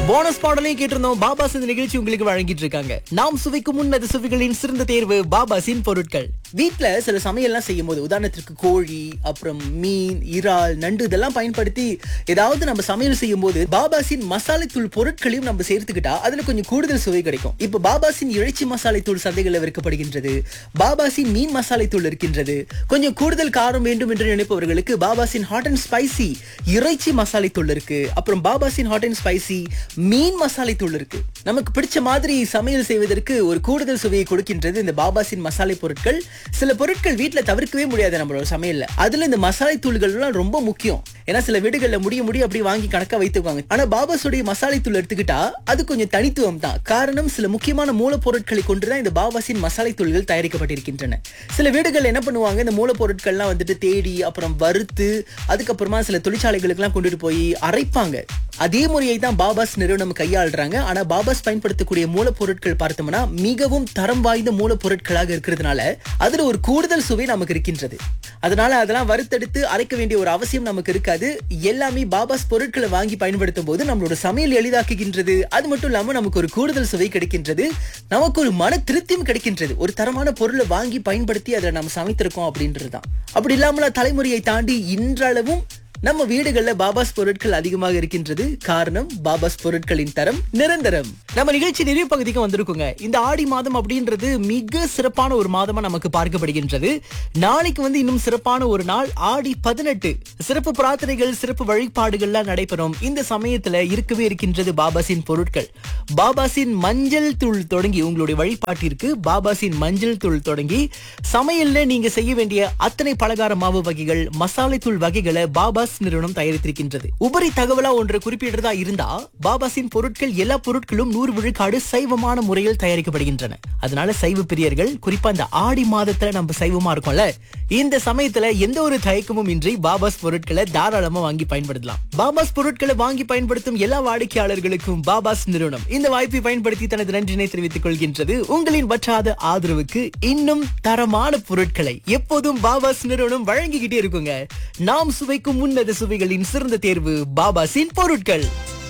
Bonus பாடலையும் கேட்டிருந்தோம். பாபாஸ் இந்த நிகழ்ச்சி உங்களுக்கு வழங்கிட்டு இருக்காங்க. நாம் சுவைக்கும் முன்னது சுவைகளின் சிறந்த தேர்வு பாபாஸின் பொருட்கள். வீட்டுல சில சமையல்லாம் செய்யும் போது, உதாரணத்திற்கு கோழி, அப்புறம் மீன், இறால், நண்டு இதெல்லாம் பயன்படுத்தி ஏதாவது நம்ம சமையல் செய்யும் போது பாபாஸின் மசாலை தூள் பொருட்களையும் நம்ம சேர்த்துக்கிட்டா அதுல கொஞ்சம் கூடுதல் சுவை கிடைக்கும். இப்ப பாபாஸின் இறைச்சி மசாலை தூள் சந்தைகளில் விற்கப்படுகின்றது. பாபாஸின் மீன் மசாலை தூள் இருக்கின்றது. கொஞ்சம் கூடுதல் காரம் வேண்டும் என்று நினைப்பவர்களுக்கு பாபாஸின் ஹாட் அண்ட் ஸ்பைசி இறைச்சி மசாலை தூள் இருக்கு. அப்புறம் பாபாஸின் ஹாட் அண்ட் ஸ்பைசி மீன் மசாலை தூள் இருக்கு. நமக்கு பிடிச்ச மாதிரி சமையல் செய்வதற்கு ஒரு கூடுதல் சுவையை கொடுக்கின்றது இந்த பாபாஸின் மசாலை பொருட்கள். சில பொருட்கள் வீட்டுல தவிர்க்கவே முடியாது நம்மளோட சமையல்ல. அதுல இந்த மசாலை தூள்கள் எல்லாம் ரொம்ப முக்கியம். ஏன்னா சில வீடுகள்ல முடிய அப்படி வாங்கி கணக்கா வைத்துக்குவாங்க. ஆனா பாபாஸுடைய மசாலை தூள் எடுத்துக்கிட்டா அது கொஞ்சம் தனித்துவம் தான். காரணம், சில முக்கியமான மூலப்பொருட்களை கொண்டுதான் இந்த பாபாஸின் மசாலை தூள்கள் தயாரிக்கப்பட்டிருக்கின்றன. சில வீடுகள் என்ன பண்ணுவாங்க, இந்த மூலப்பொருட்கள்லாம் வந்துட்டு தேடி அப்புறம் வறுத்து அதுக்கப்புறமா சில தொழிற்சாலைகளுக்கு எல்லாம் கொண்டுட்டு போய் அரைப்பாங்க. அதே முறையை தான் பாபாஸ் நிறுவனம் கையாளுறாங்க. ஆனா பாபாஸ் பயன்படுத்தக்கூடிய மூலப்பொருட்கள் பார்த்தோம்னா மிகவும் தரம் வாய்ந்த மூலப்பொருட்களாக இருக்கிறதுனால அதுல ஒரு கூடுதல் சுவை நமக்கு இருக்கின்றது. அதனால அதெல்லாம் வறுத்தெடுத்து அரைக்க வேண்டிய ஒரு அவசியம் நமக்கு இருக்காது. எல்லாமே பாபாஸ் பொருட்களை வாங்கி பயன்படுத்தும் போது நம்மளோட சமையல் எளிதாக்குகின்றது. அது மட்டும் இல்லாம நமக்கு ஒரு கூடுதல் சுவை கிடைக்கின்றது. நமக்கு ஒரு மன திருப்தியும் கிடைக்கின்றது. ஒரு தரமான பொருளை வாங்கி பயன்படுத்தி அதை நம்ம சமைத்திருக்கோம் அப்படின்றதுதான். அப்படி இல்லாமல தலைமுறையை தாண்டி இன்றளவும் நம்ம வீடுகள்ல பாபாஸ் பொருட்கள் அதிகமாக இருக்கின்றது. காரணம், பாபாஸ் பொருட்களின் தரம் நிரந்தரம். நம்ம நிகழ்ச்சி நிறைவு பகுதிக்கு வந்திருக்குங்க. இந்த ஆடி மாதம் அப்படின்றது மிக சிறப்பான ஒரு மாதமா நமக்கு பார்க்கப்படுகின்றது. நாளைக்கு இன்னும் சிறப்பான ஒரு நாள், ஆடி 18. சிறப்பு பிரார்த்தனைகள், சிறப்பு வழிபாடுகள்லாம் நடைபெறும். இந்த சமயத்துல இருக்கவே இருக்கின்றது பாபாஸின் பொருட்கள். பாபாஸின் மஞ்சள் தூள் தொடங்கி உங்களுடைய வழிபாட்டிற்கு பாபாஸின் மஞ்சள் தூள் தொடங்கி சமையல்ல நீங்க செய்ய வேண்டிய அத்தனை பலகார மாவு வகைகள், மசாலை தூள் வகைகளை பாபாஸ் நிறுவனம் தயாரித்திருக்கின்றது. உபரி தகவலா ஒன்று குறிப்பிடுறதா இருந்தா, பாபாஸின் பொருட்கள் எல்லா பொருட்களும் 100% சைவமான முறையில் தயாரிக்கப்படுகின்றன. அதனால சைவ பிரியர்கள், குறிப்பா இந்த ஆடி மாதத்துல நம்ம சைவமா இருக்கோம்ல, இந்த சமயத்துல எந்த ஒரு தயக்கமும் இன்றி பாபாஸ் பொருட்களை தாராளமா வாங்கி பயன்படுத்தலாம். பாபாஸ் பொருட்களை வாங்கி பயன்படுத்தும் எல்லா வாடிக்கையாளர்களுக்கும் பாபாஸ் நிறுவனம் இந்த வாய்ப்பை பயன்படுத்தி தனது நன்றினை தெரிவித்துக் கொள்கின்றது. உங்களின் வற்றாத ஆதரவுக்கு இன்னும் தரமான பொருட்களை எப்போதும் பாபாஸ் நிறுவனம் வழங்கிக்கிட்டே இருக்குங்க. நாம் சுவைக்கும் முன்னத சுவைகளின் சிறந்த தேர்வு பாபாஸின் பொருட்கள்.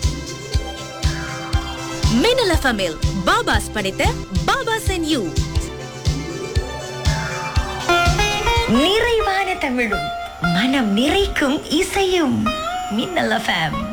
மின்னல் எஃப்எம்மில் பாபாஸ் படைத்த பாபாஸ் அண்ட் யூ. நிறைவான தமிழும் மனம் நிறைக்கும் இசையும். மின்னல் எஃப்எம்.